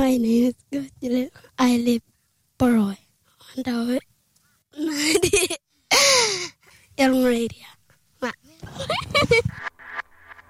My name is Gotile. I live Poroy. On the 90 Elm Radio.